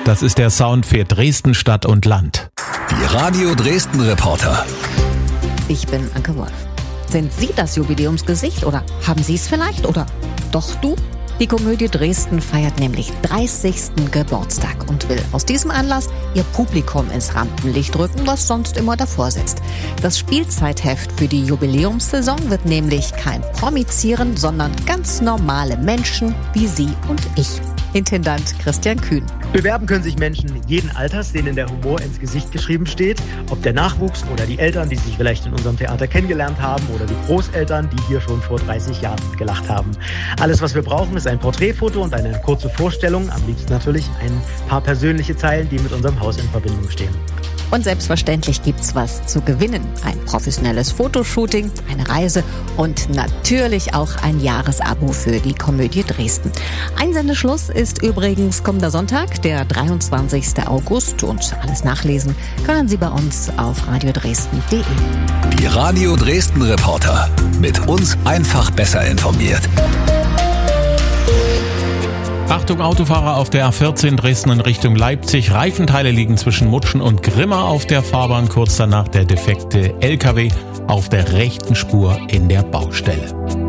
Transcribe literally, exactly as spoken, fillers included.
Das ist der Sound für Dresden Stadt und Land. Die Radio Dresden Reporter. Ich bin Anke Wolf. Sind Sie das Jubiläumsgesicht oder haben Sie es vielleicht oder doch du? Die Komödie Dresden feiert nämlich dreißigsten Geburtstag und will aus diesem Anlass ihr Publikum ins Rampenlicht rücken, was sonst immer davor sitzt. Das Spielzeitheft für die Jubiläumssaison wird nämlich kein Promizieren, sondern ganz normale Menschen wie Sie und ich. Intendant Christian Kühn. Bewerben können sich Menschen jeden Alters, denen der Humor ins Gesicht geschrieben steht. Ob der Nachwuchs oder die Eltern, die sich vielleicht in unserem Theater kennengelernt haben, oder die Großeltern, die hier schon vor dreißig Jahren gelacht haben. Alles, was wir brauchen, ist ein Porträtfoto und eine kurze Vorstellung. Am liebsten natürlich ein paar persönliche Zeilen, die mit unserem Haus in Verbindung stehen. Und selbstverständlich gibt's was zu gewinnen. Ein professionelles Fotoshooting, eine Reise und natürlich auch ein Jahresabo für die Komödie Dresden. Einsendeschluss ist übrigens kommender Sonntag, der dreiundzwanzigsten August. Und alles nachlesen können Sie bei uns auf radio dresden punkt de. Die Radio Dresden Reporter. Mit uns einfach besser informiert. Achtung Autofahrer auf der A vierzehn Dresden in Richtung Leipzig. Reifenteile liegen zwischen Mutschen und Grimma auf der Fahrbahn. Kurz danach der defekte L K W auf der rechten Spur in der Baustelle.